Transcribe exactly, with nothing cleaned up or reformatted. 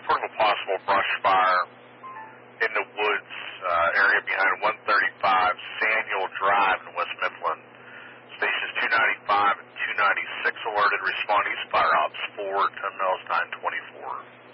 report of a possible brush fire in the woods uh, area behind one thirty-five Samuel Drive in West Mifflin. Stations two ninety-five and two ninety-six alerted. Respond East Fire Ops four, ten Mills nine twenty-four.